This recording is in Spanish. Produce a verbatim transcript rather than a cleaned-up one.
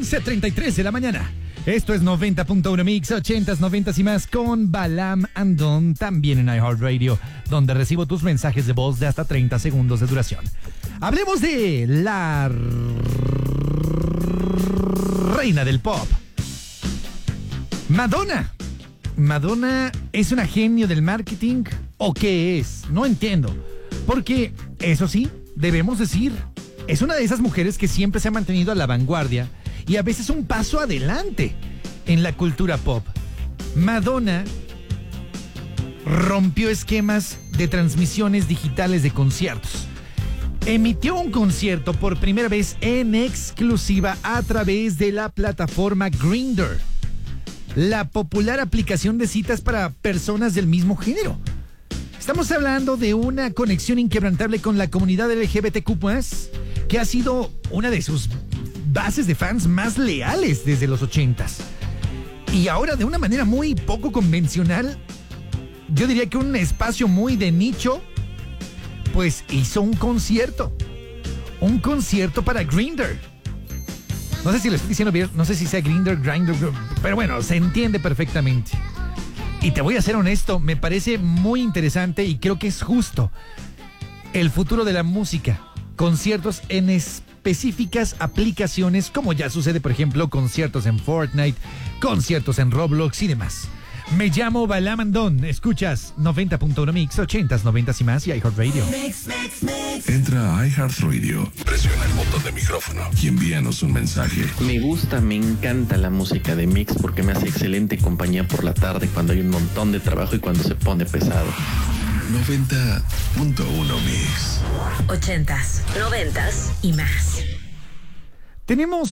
once treinta y tres de la mañana. Esto es noventa punto uno Mix, ochentas, noventas y más con Balam and Don, también en iHeartRadio, donde recibo tus mensajes de voz de hasta treinta segundos de duración. Hablemos de la reina del pop, Madonna. ¿Madonna es una genio del marketing o qué es? No entiendo. Porque, eso sí, debemos decir, es una de esas mujeres que siempre se ha mantenido a la vanguardia y a veces un paso adelante en la cultura pop. Madonna rompió esquemas de transmisiones digitales de conciertos. Emitió un concierto por primera vez en exclusiva a través de la plataforma Grindr, la popular aplicación de citas para personas del mismo género. Estamos hablando de una conexión inquebrantable con la comunidad L G B T Q más, que ha sido una de sus bases de fans más leales desde los ochentas. Y ahora, de una manera muy poco convencional, yo diría que un espacio muy de nicho, pues hizo un concierto. Un concierto para Grindr. No sé si lo estoy diciendo bien, no sé si sea Grindr, Grindr, pero bueno, se entiende perfectamente. Y te voy a ser honesto, me parece muy interesante y creo que es justo el futuro de la música. Conciertos en específicas aplicaciones, como ya sucede, por ejemplo, conciertos en Fortnite, conciertos en Roblox y demás. Me llamo Balam and Don, escuchas noventa punto uno Mix, ochentas, noventas y más y iHeartRadio. Mix, mix, mix. Entra a iHeartRadio, presiona el botón de micrófono y envíanos un mensaje. Me gusta, me encanta la música de Mix porque me hace excelente compañía por la tarde cuando hay un montón de trabajo y cuando se pone pesado. noventa punto uno Mix. Ochentas, noventas y más. Tenemos